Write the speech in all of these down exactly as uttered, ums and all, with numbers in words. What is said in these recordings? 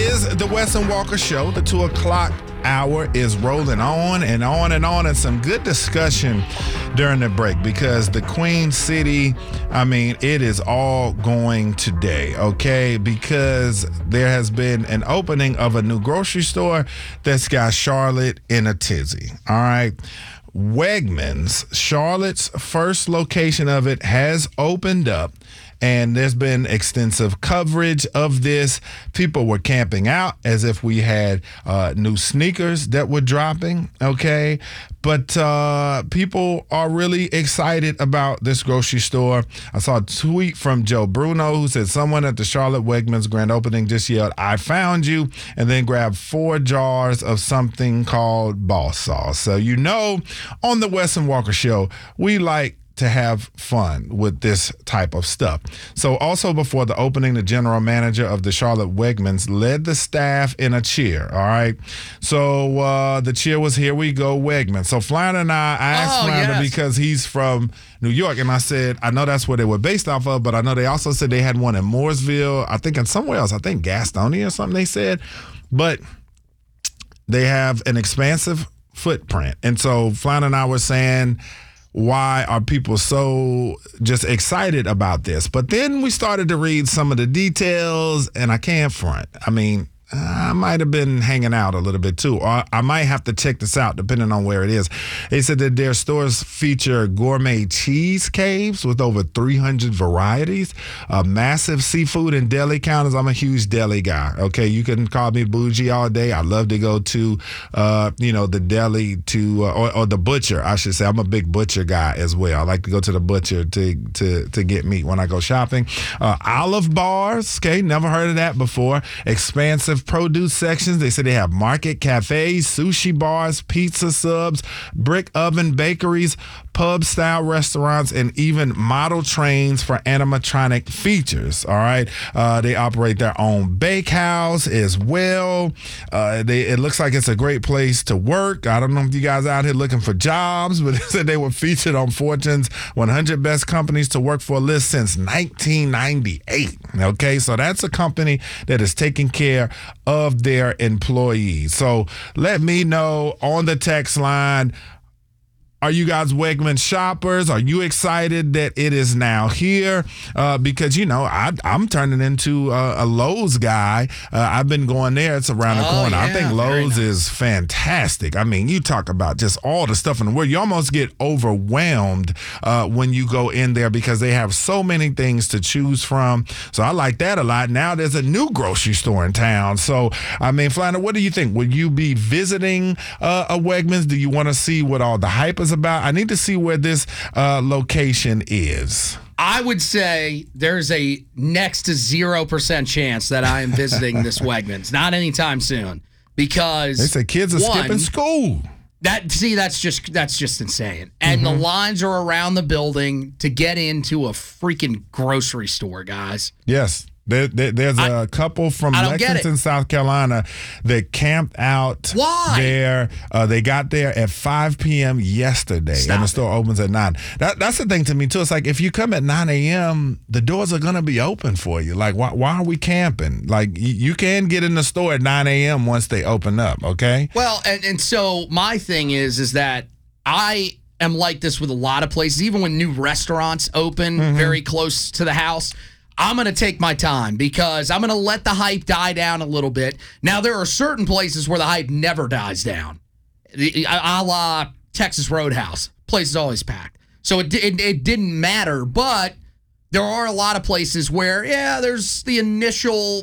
is the Wes and Walker Show. The two o'clock hour is rolling on and on and on, and some good discussion during the break because the Queen City, I mean, it is all going today, okay? Because there has been an opening of a new grocery store that's got Charlotte in a tizzy, all right? Wegmans, Charlotte's first location of it, has opened up. And there's been extensive coverage of this. People were camping out as if we had uh, new sneakers that were dropping, okay? But uh, people are really excited about this grocery store. I saw a tweet from Joe Bruno who said, someone at the Charlotte Wegmans grand opening just yelled, "I found you," and then grabbed four jars of something called boss sauce. So you know, on the Wes and Walker Show, we like to have fun with this type of stuff. So also before the opening, the general manager of the Charlotte Wegmans led the staff in a cheer, all right? So uh, the cheer was "Here We Go Wegmans." So Flounder and I, I asked oh, Flounder yes. because he's from New York, and I said, I know that's where they were based off of, but I know they also said they had one in Mooresville, I think in somewhere else, I think Gastonia or something they said. But they have an expansive footprint. And so Flounder and I were saying, why are people so just excited about this? But then we started to read some of the details, and I can't front. I mean, I might have been hanging out a little bit too, or I might have to check this out depending on where it is. They said that their stores feature gourmet cheese caves with over three hundred varieties, uh, massive seafood and deli counters. I'm a huge deli guy. Okay, you can call me bougie all day. I love to go to, uh, you know, the deli to uh, or, or the butcher. I should say I'm a big butcher guy as well. I like to go to the butcher to to to get meat when I go shopping. Uh, olive bars. Okay, never heard of that before. Expansive produce sections. They say they have market, cafes, sushi bars, pizza subs, brick oven bakeries, pub style restaurants, and even model trains for animatronic features. All right. Uh, they operate their own bakehouse as well. Uh, they, it looks like it's a great place to work. I don't know if you guys out here looking for jobs, but they said they were featured on Fortune's one hundred best companies to work for list since nineteen ninety-eight. Okay. So that's a company that is taking care of their employees. So let me know on the text line, are you guys Wegmans shoppers? Are you excited that it is now here? Uh, because, you know, I, I'm turning into a, a Lowe's guy. Uh, I've been going there. It's around the oh, corner. Yeah, I think Lowe's nice. is fantastic. I mean, you talk about just all the stuff in the world. You almost get overwhelmed uh, when you go in there because they have so many things to choose from. So I like that a lot. Now there's a new grocery store in town. So, I mean, Flounder, what do you think? Will you be visiting uh, a Wegmans? Do you want to see what all the hype is about? I need to see where this uh, location is. I would say there's a next to zero percent chance that I am visiting this Wegmans. Not anytime soon, because they say kids are one, skipping school. That see, that's just that's just insane. And mm-hmm. the lines are around the building to get into a freaking grocery store, guys. Yes. There, there, there's a I, couple from Lexington, South Carolina that camped out Why? there. Uh, they got there at five p.m. yesterday, Stop and the it. store opens at nine. That, that's the thing to me, too. It's like if you come at nine a.m., the doors are going to be open for you. Like, why, why are we camping? Like, you, you can get in the store at nine a.m. once they open up, okay? Well, and, and so my thing is, is that I am like this with a lot of places, even when new restaurants open mm-hmm. very close to the house. I'm going to take my time because I'm going to let the hype die down a little bit. Now, there are certain places where the hype never dies down. A la Texas Roadhouse. Place is always packed. So it, it, it didn't matter, but there are a lot of places where, yeah, there's the initial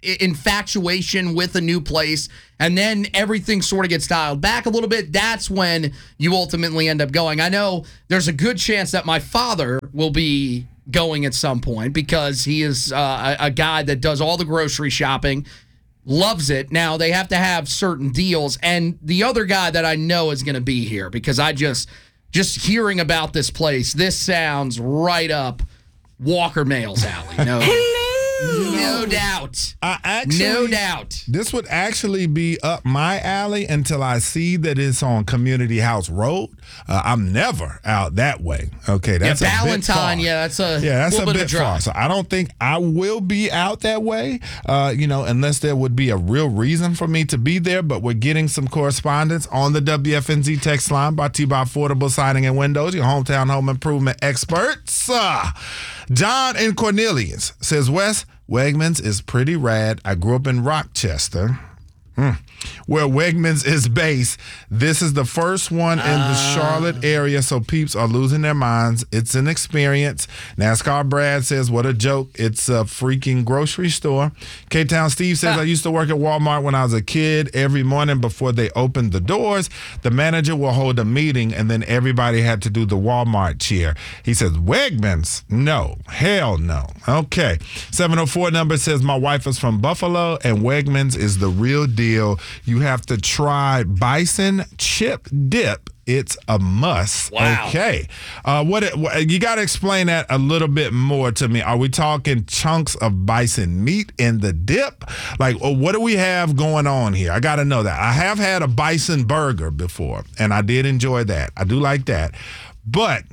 infatuation with a new place, and then everything sort of gets dialed back a little bit. That's when you ultimately end up going. I know there's a good chance that my father will be going at some point because he is uh, a, a guy that does all the grocery shopping, loves it. Now, they have to have certain deals, and the other guy that I know is going to be here because I just, just hearing about this place, this sounds right up Walker Mail's alley. No. Hello. No doubt. I actually, no doubt. This would actually be up my alley until I see that it's on Community House Road. Uh, I'm never out that way. Okay, that's yeah, a bit far. Ballantyne, yeah, that's a yeah, that's a bit bit far. So I don't think I will be out that way. Uh, you know, unless there would be a real reason for me to be there. But we're getting some correspondence on the W F N Z text line brought to you by Affordable Siding and Windows, your hometown home improvement experts. Uh, John in Cornelius says, Wes, Wegmans is pretty rad. I grew up in Rochester, mm, where Wegmans is based. This is the first one in the uh. Charlotte area, so peeps are losing their minds. It's an experience. NASCAR Brad says, what a joke. It's a freaking grocery store. K-Town Steve says, I used to work at Walmart when I was a kid. Every morning before they opened the doors, the manager will hold a meeting, and then everybody had to do the Walmart cheer. He says, Wegmans? No. Hell no. Okay. seven oh four number says, my wife is from Buffalo, and Wegmans is the real deal. You have to try bison chip dip. It's a must. Wow. Okay. Uh, what, it, what you got to explain that a little bit more to me. Are we talking chunks of bison meat in the dip? Like, what do we have going on here? I got to know that. I have had a bison burger before, and I did enjoy that. I do like that. But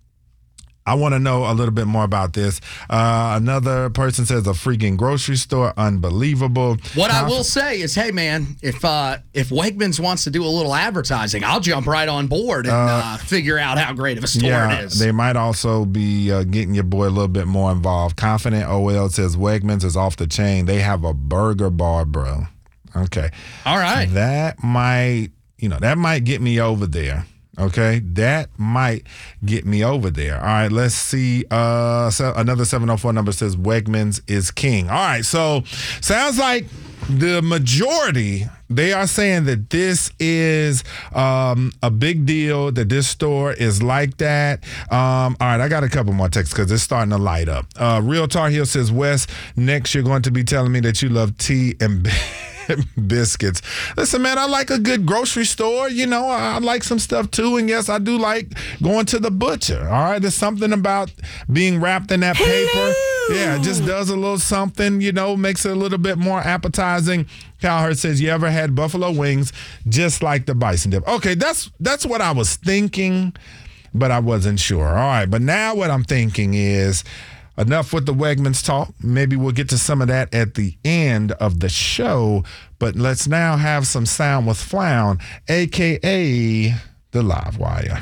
I want to know a little bit more about this. Uh, another person says a freaking grocery store, unbelievable. What How I will say is, hey man, if uh, if Wegmans wants to do a little advertising, I'll jump right on board and uh, uh, figure out how great of a store yeah, it is. They might also be uh, getting your boy a little bit more involved. Confident O L says Wegmans is off the chain. They have a burger bar, bro. Okay. All right. That might, you know, that might get me over there. Okay, that might get me over there. All right, let's see. Uh, so another seven oh four number says Wegmans is king. All right, so sounds like the majority, they are saying that this is um, a big deal, that this store is like that. Um, all right, I got a couple more texts because it's starting to light up. Uh, Real Tar Heel says, Wes, next you're going to be telling me that you love tea and biscuits. Listen, man, I like a good grocery store. You know, I, I like some stuff too. And yes, I do like going to the butcher. All right, there's something about being wrapped in that paper. Yeah, it just does a little something, you know, makes it a little bit more appetizing. Cowherd says, you ever had buffalo wings just like the bison dip? Okay, that's that's what I was thinking, but I wasn't sure. All right, but now what I'm thinking is, enough with the Wegmans talk. Maybe we'll get to some of that at the end of the show. But let's now have some sound with Flown, a k a the Live Wire.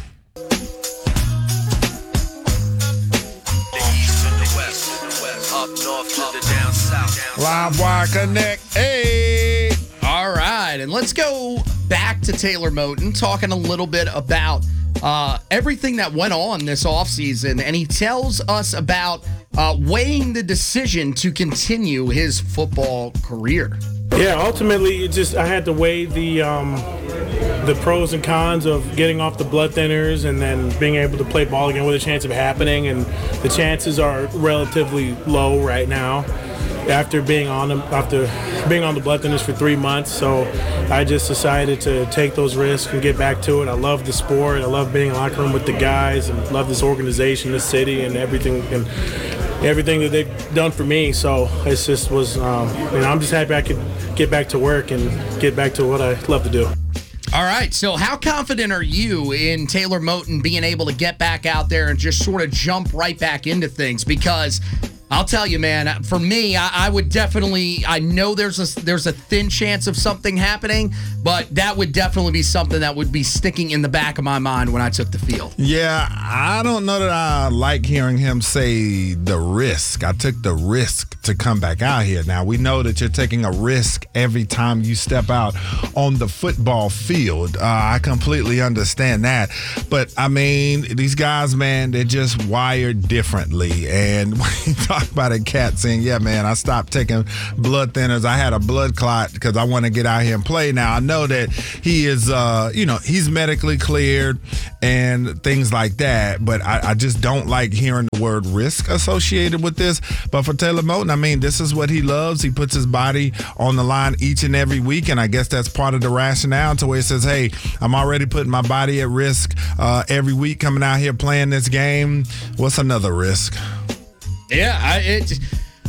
Live Wire Connect. Hey. All right. And let's go back to Taylor Moton, talking a little bit about uh, everything that went on this offseason. And he tells us about uh, weighing the decision to continue his football career. Yeah, ultimately, it just I had to weigh the um, the pros and cons of getting off the blood thinners and then being able to play ball again with a chance of happening. And the chances are relatively low right now after being on them, after being on the blood thinners for three months. So I just decided to take those risks and get back to it. I love the sport. I love being in the locker room with the guys and love this organization, this city, and everything and everything that they've done for me. So it just was, um, you know, I'm just happy I could get back to work and get back to what I love to do. All right, so how confident are you in Taylor Moton being able to get back out there and just sort of jump right back into things? Because I'll tell you, man, for me, I, I would definitely, I know there's a, there's a thin chance of something happening, but that would definitely be something that would be sticking in the back of my mind when I took the field. Yeah, I don't know that I like hearing him say the risk. I took the risk to come back out here. Now, we know that you're taking a risk every time you step out on the football field. Uh, I completely understand that. But, I mean, these guys, man, they're just wired differently. And when you talk about a cat saying, yeah, man, I stopped taking blood thinners. I had a blood clot because I want to get out here and play. Now, I know that he is, uh, you know, he's medically cleared and things like that, but I, I just don't like hearing the word risk associated with this. But for Taylor Moton, I mean, this is what he loves. He puts his body on the line each and every week, and I guess that's part of the rationale to where he says, hey, I'm already putting my body at risk uh, every week coming out here playing this game. What's another risk? Yeah, I, it,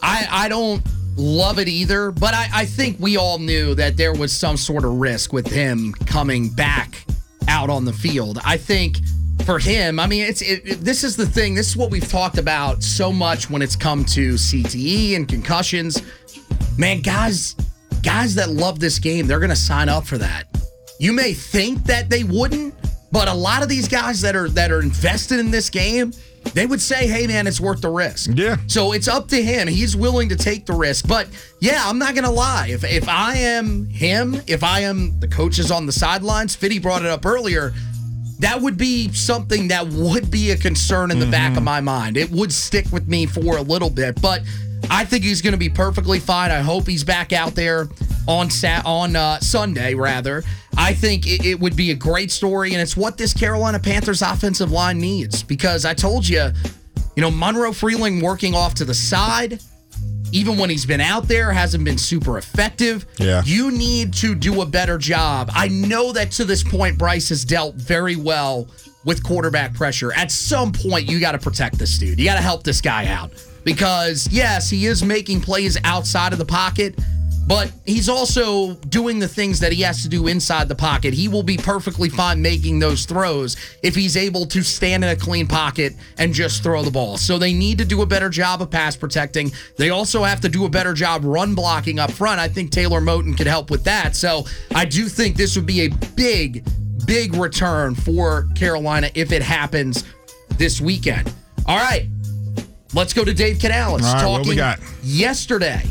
I, I don't love it either, but I, I think we all knew that there was some sort of risk with him coming back out on the field. I think for him, I mean, it's it, it, this is the thing. This is what we've talked about so much when it's come to C T E and concussions. Man, guys, guys that love this game, they're going to sign up for that. You may think that they wouldn't, but a lot of these guys that are that are invested in this game, they would say, hey, man, it's worth the risk. Yeah. So it's up to him. He's willing to take the risk. But, yeah, I'm not going to lie. If if I am him, if I am the coaches on the sidelines, Fitty brought it up earlier, that would be something that would be a concern in the mm-hmm. back of my mind. It would stick with me for a little bit. But I think he's going to be perfectly fine. I hope he's back out there on Sat- on uh, Sunday, rather. I think it, it would be a great story, and it's what this Carolina Panthers offensive line needs. Because I told you, you know, Monroe Freeling working off to the side, even when he's been out there, hasn't been super effective. Yeah. You need to do a better job. I know that to this point, Bryce has dealt very well with quarterback pressure. At some point, you got to protect this dude. You got to help this guy out. Because, yes, he is making plays outside of the pocket, but he's also doing the things that he has to do inside the pocket. He will be perfectly fine making those throws if he's able to stand in a clean pocket and just throw the ball. So they need to do a better job of pass protecting. They also have to do a better job run blocking up front. I think Taylor Moton could help with that. So I do think this would be a big, big return for Carolina if it happens this weekend. All right. Let's go to Dave Canales. All right, talking what we got? Yesterday,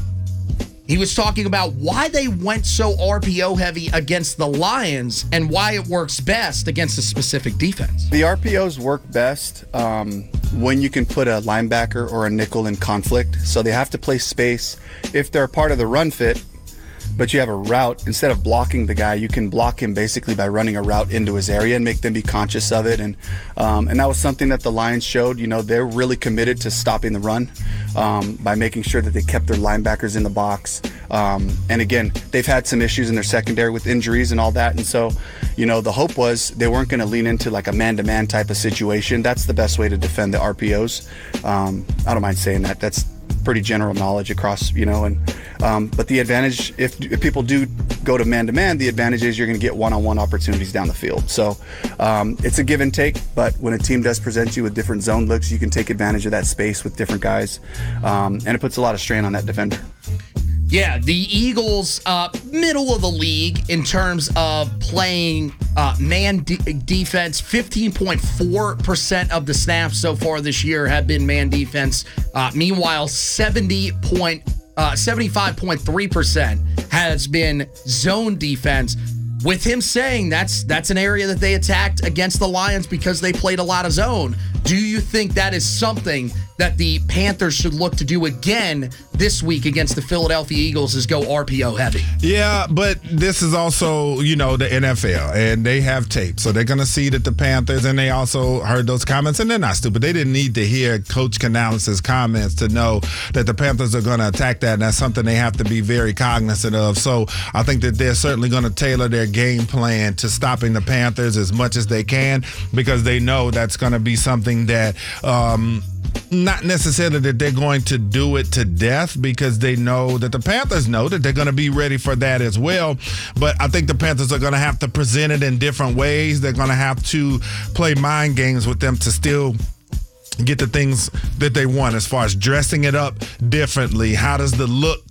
he was talking about why they went so R P O heavy against the Lions and why it works best against a specific defense. The R P Os work best um, when you can put a linebacker or a nickel in conflict. So they have to play space. If they're part of the run fit, but you have a route, instead of blocking the guy, you can block him basically by running a route into his area and make them be conscious of it. And um, and that was something that the Lions showed. You know, they're really committed to stopping the run um, by making sure that they kept their linebackers in the box. Um, and again, they've had some issues in their secondary with injuries and all that. And so, you know, the hope was they weren't going to lean into like a man-to-man type of situation. That's the best way to defend the R P Os. Um, I don't mind saying that. That's pretty general knowledge across, you know, and um, but the advantage, if, if people do go to man-to-man, the advantage is you're going to get one-on-one opportunities down the field. So um, it's a give and take, but when a team does present you with different zone looks, you can take advantage of that space with different guys, um, and it puts a lot of strain on that defender. Yeah, the Eagles, uh, middle of the league in terms of playing uh, man de- defense. fifteen point four percent of the snaps so far this year have been man defense. Uh, meanwhile, seventy point, uh, seventy-five point three percent has been zone defense. With him saying that's that's an area that they attacked against the Lions because they played a lot of zone. Do you think that is something that the Panthers should look to do again this week against the Philadelphia Eagles, is go R P O heavy? Yeah, but this is also, you know, the N F L, and they have tape. So they're going to see that the Panthers, and they also heard those comments, and they're not stupid. They didn't need to hear Coach Canales' comments to know that the Panthers are going to attack that, and that's something they have to be very cognizant of. So I think that they're certainly going to tailor their game plan to stopping the Panthers as much as they can, because they know that's going to be something that um, not necessarily that they're going to do it to death, because they know that the Panthers know that they're going to be ready for that as well. But I think the Panthers are going to have to present it in different ways. They're going to have to play mind games with them to still get the things that they want, as far as dressing it up differently. How does the look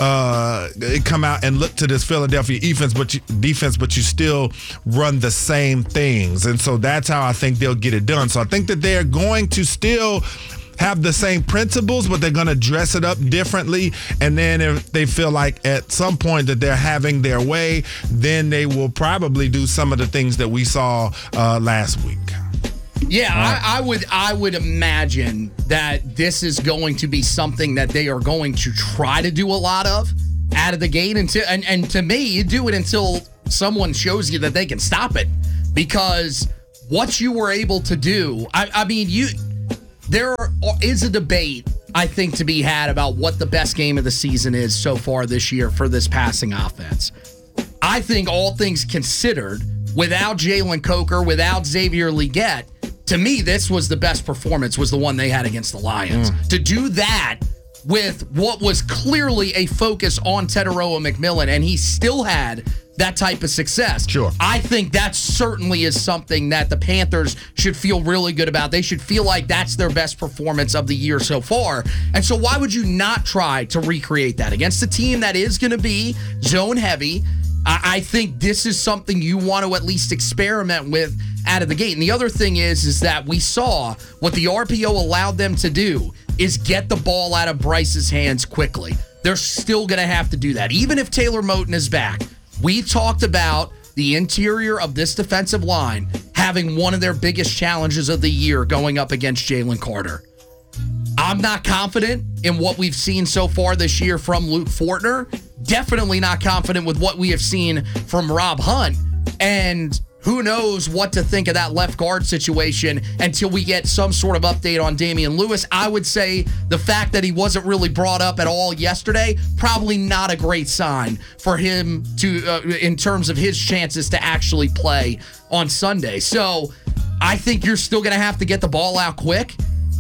uh, come out and look to this Philadelphia defense, but you, defense, but you still run the same things? And so that's how I think they'll get it done. So I think that they're going to still have the same principles, but they're going to dress it up differently. And then if they feel like at some point that they're having their way, then they will probably do some of the things that we saw uh, last week. Yeah, I, I would I would imagine that this is going to be something that they are going to try to do a lot of out of the gate. Until, and, and to me, you do it until someone shows you that they can stop it. Because what you were able to do, I, I mean, you there is a debate, I think, to be had about what the best game of the season is so far this year for this passing offense. I think all things considered, without Jalen Coker, without Xavier Legette, to me, this was the best performance, was the one they had against the Lions. Mm. To do that with what was clearly a focus on Teteroa McMillan, and he still had that type of success. Sure. I think that certainly is something that the Panthers should feel really good about. They should feel like that's their best performance of the year so far. And so why would you not try to recreate that against a team that is going to be zone heavy? I, I think this is something you want to at least experiment with out of the gate. And the other thing is, is that we saw what the R P O allowed them to do is get the ball out of Bryce's hands quickly. They're still going to have to do that. Even if Taylor Moton is back, we talked about the interior of this defensive line having one of their biggest challenges of the year going up against Jalen Carter. I'm not confident in what we've seen so far this year from Luke Fortner. Definitely not confident with what we have seen from Rob Hunt. And who knows what to think of that left guard situation until we get some sort of update on Damian Lewis. I would say the fact that he wasn't really brought up at all yesterday, probably not a great sign for him to, uh, in terms of his chances to actually play on Sunday. So I think you're still going to have to get the ball out quick.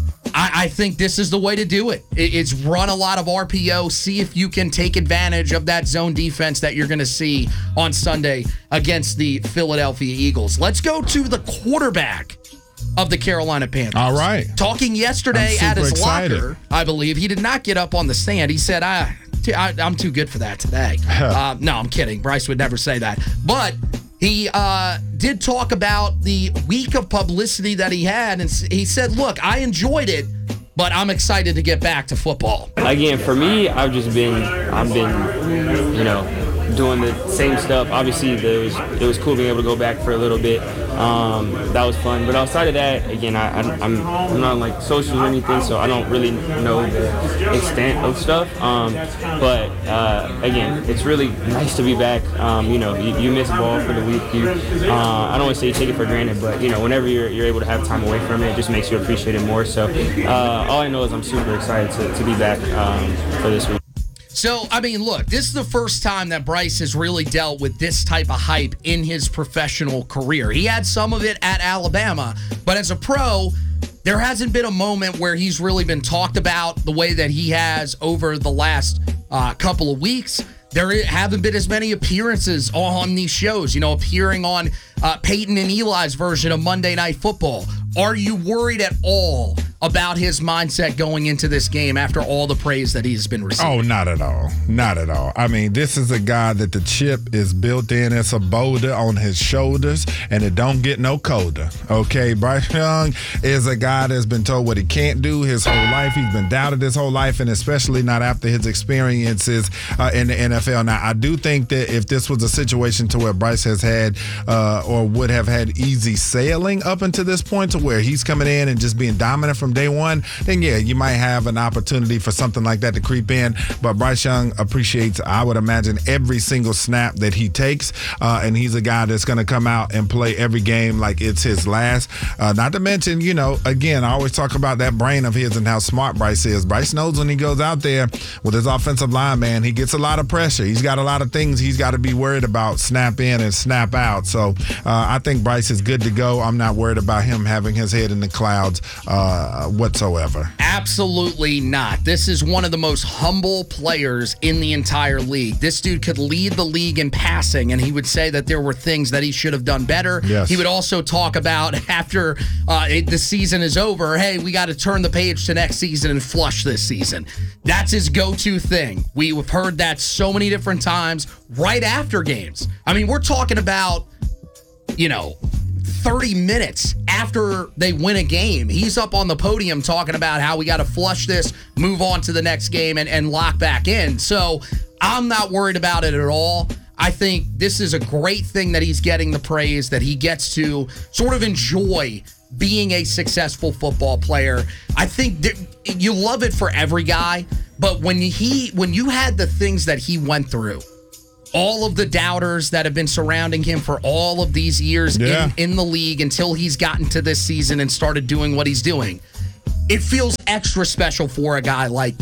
I, I think this is the way to do it. it. It's run a lot of R P O, see if you can take advantage of that zone defense that you're going to see on Sunday against the Philadelphia Eagles. Let's go to the quarterback of the Carolina Panthers. All right. Talking yesterday I'm at his super excited. locker, I believe. He did not get up on the stand. He said, I, I, I'm too good for that today. uh, no, I'm kidding. Bryce would never say that. But he uh, did talk about the week of publicity that he had, and he said, look, I enjoyed it, but I'm excited to get back to football. Again, for me, I've just been, I've been, you know, doing the same stuff. Obviously, it was, it was cool being able to go back for a little bit. Um, that was fun. But outside of that, again, I, I, I'm, I'm not on, like, socials or anything, so I don't really know the extent of stuff. Um, but, uh, again, it's really nice to be back. Um, you know, you, you miss ball for the week. You, uh, I don't want to say you take it for granted, but, you know, whenever you're, you're able to have time away from it, it just makes you appreciate it more. So uh, all I know is I'm super excited to, to be back um, for this week. So, I mean, look, this is the first time that Bryce has really dealt with this type of hype in his professional career. He had some of it at Alabama, but as a pro, there hasn't been a moment where he's really been talked about the way that he has over the last uh, couple of weeks. There haven't been as many appearances on these shows, you know, appearing on uh, Peyton and Eli's version of Monday Night Football. Are you worried at all about his mindset going into this game after all the praise that he's been receiving? Oh, not at all. Not at all. I mean, this is a guy that the chip is built in. It's a boulder on his shoulders, and it don't get no colder. Okay, Bryce Young is a guy that's been told what he can't do his whole life. He's been doubted his whole life, and especially not after his experiences uh, in the N F L. Now, I do think that if this was a situation to where Bryce has had uh, or would have had easy sailing up until this point, to where he's coming in and just being dominant from day one, then yeah, you might have an opportunity for something like that to creep in. But Bryce Young appreciates, I would imagine, every single snap that he takes, uh, and he's a guy that's going to come out and play every game like it's his last. Uh, not to mention, you know, again, I always talk about that brain of his and how smart Bryce is. Bryce knows when he goes out there with his offensive line, man, he gets a lot of pressure. He's got a lot of things he's got to be worried about, snap in and snap out. So uh, I think Bryce is good to go. I'm not worried about him having his head in the clouds uh, whatsoever. Absolutely not. This is one of the most humble players in the entire league. This dude could lead the league in passing, and he would say that there were things that he should have done better. Yes. He would also talk about after uh, it, the season is over, hey, we got to turn the page to next season and flush this season. That's his go-to thing. We've heard that so many different times right after games. I mean, we're talking about, you know, thirty minutes after they win a game, he's up on the podium talking about how we got to flush this, move on to the next game, and, and lock back in. So I'm not worried about it at all. I think this is a great thing that he's getting the praise, that he gets to sort of enjoy being a successful football player. I think that you love it for every guy, but when he when you had the things that he went through, all of the doubters that have been surrounding him for all of these years yeah. in, in the league until he's gotten to this season and started doing what he's doing, it feels extra special for a guy like that.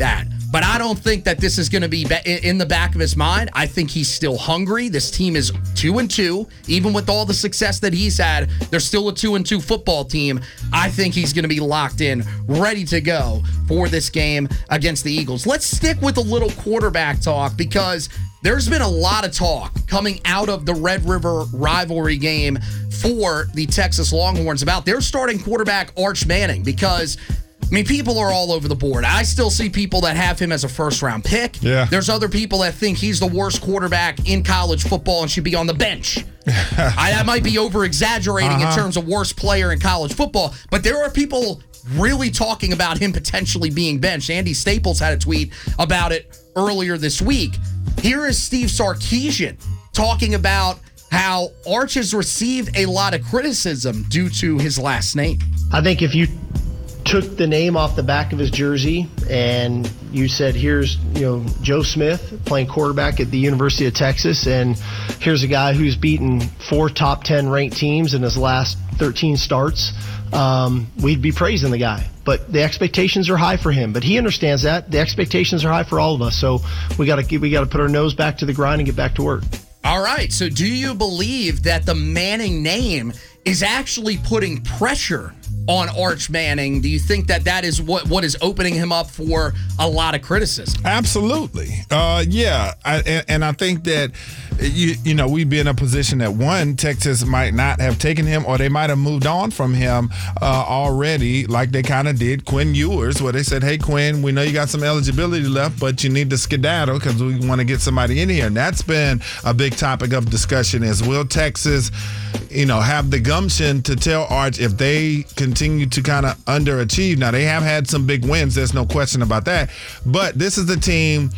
But I don't think that this is going to be in the back of his mind. I think he's still hungry. This team is two and two, even with all the success that he's had. They're still a two and two football team. I think he's going to be locked in, ready to go for this game against the Eagles. Let's stick with a little quarterback talk because there's been a lot of talk coming out of the Red River rivalry game for the Texas Longhorns about their starting quarterback, Arch Manning, because I mean, people are all over the board. I still see people that have him as a first-round pick. Yeah. There's other people that think he's the worst quarterback in college football and should be on the bench. I, that might be over-exaggerating uh-huh. in terms of worst player in college football, but there are people really talking about him potentially being benched. Andy Staples had a tweet about it earlier this week. Here is Steve Sarkisian talking about how Arch has received a lot of criticism due to his last name. I think if you took the name off the back of his jersey and you said, here's, you know, Joe Smith playing quarterback at the University of Texas, and here's a guy who's beaten four top ten ranked teams in his last thirteen starts, um, we'd be praising the guy. But the expectations are high for him. But he understands that. The expectations are high for all of us. So we got to we got to put our nose back to the grind and get back to work. All right. So do you believe that the Manning name is actually putting pressure on Arch Manning? Do you think that that is what, what is opening him up for a lot of criticism? Absolutely. Uh, yeah. I, and, and I think that, you, you know, we'd be in a position that, one, Texas might not have taken him, or they might have moved on from him uh, already, like they kind of did Quinn Ewers, where they said, hey, Quinn, we know you got some eligibility left, but you need to skedaddle because we want to get somebody in here. And that's been a big topic of discussion is, will Texas, you know, have the gumption to tell Arch if they continue to kind of underachieve? Now, they have had some big wins. There's no question about that. But this is the team,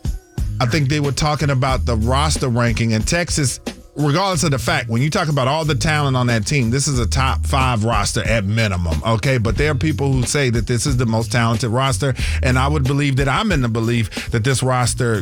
I think they were talking about the roster ranking, and Texas, regardless of the fact, when you talk about all the talent on that team, this is a top five roster at minimum, okay? But there are people who say that this is the most talented roster, and I would believe that I'm in the belief that this roster,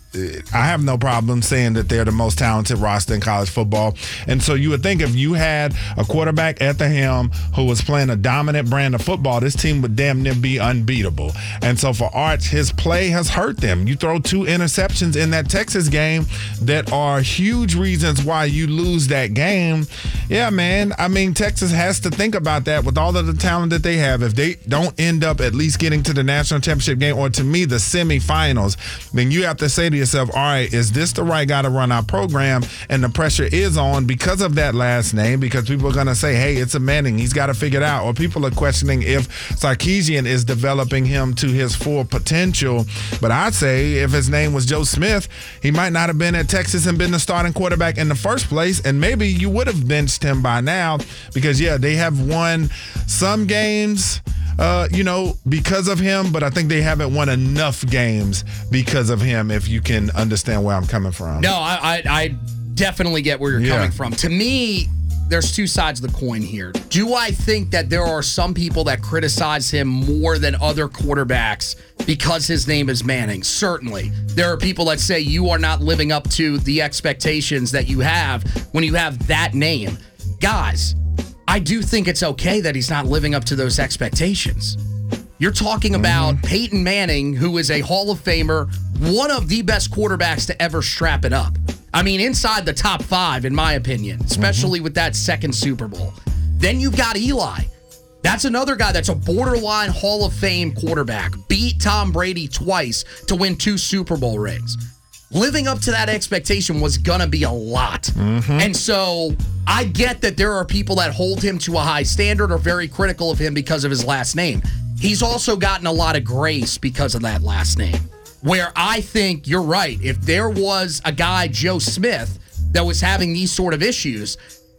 I have no problem saying that they're the most talented roster in college football. And so you would think if you had a quarterback at the helm who was playing a dominant brand of football, this team would damn near be unbeatable. And so for Arch, his play has hurt them. You throw two interceptions in that Texas game that are huge reasons why you lose that game. Yeah, man. I mean, Texas has to think about that with all of the talent that they have. If they don't end up at least getting to the national championship game, or to me, the semifinals, then you have to say to yourself, all right, is this the right guy to run our program? And the pressure is on because of that last name, because people are going to say, hey, it's a Manning. He's got to figure it out. Or people are questioning if Sarkisian is developing him to his full potential. But I'd say if his name was Joe Smith, he might not have been at Texas and been the starting quarterback in the first place. And maybe you would have benched him by now because, yeah, they have won some games, Uh, you know, because of him, but I think they haven't won enough games because of him, if you can understand where I'm coming from. No, I I, I definitely get where you're yeah. coming from. To me, there's two sides of the coin here. Do I think that there are some people that criticize him more than other quarterbacks because his name is Manning? Certainly. There are people that say you are not living up to the expectations that you have when you have that name. Guys, I do think it's okay that he's not living up to those expectations. You're talking about mm-hmm. Peyton Manning, who is a Hall of Famer, one of the best quarterbacks to ever strap it up. I mean, inside the top five, in my opinion, especially mm-hmm. with that second Super Bowl. Then you've got Eli. That's another guy that's a borderline Hall of Fame quarterback. Beat Tom Brady twice to win two Super Bowl rings. Living up to that expectation was going to be a lot. Mm-hmm. And so I get that there are people that hold him to a high standard or very critical of him because of his last name. He's also gotten a lot of grace because of that last name, where I think you're right. If there was a guy, Joe Smith, that was having these sort of issues,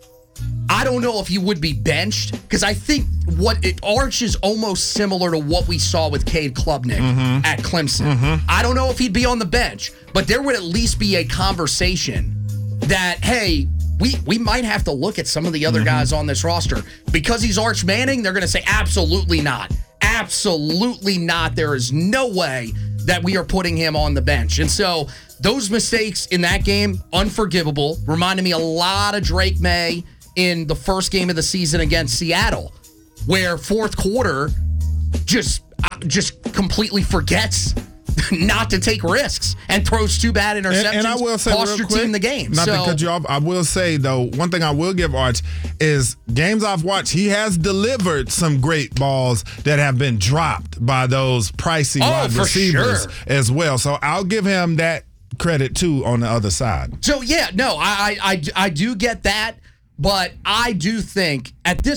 I don't know if he would be benched, because I think what it, Arch is almost similar to what we saw with Cade Klubnik mm-hmm. at Clemson. Mm-hmm. I don't know if he'd be on the bench, but there would at least be a conversation that, hey, we we might have to look at some of the other mm-hmm. guys on this roster. Because he's Arch Manning, they're going to say, absolutely not. Absolutely not. There is no way that we are putting him on the bench. And so those mistakes in that game, unforgivable. Reminded me a lot of Drake May in the first game of the season against Seattle, where fourth quarter just just completely forgets not to take risks and throws two bad interceptions. And, and I will say cost real your quick, team the game. Not so, to cut you off, I will say though, one thing I will give Arch is games I've watched, he has delivered some great balls that have been dropped by those pricey Oh, wide for receivers sure. as well. So I'll give him that credit too on the other side. So yeah, no, I, I I I do get that, but I do think at this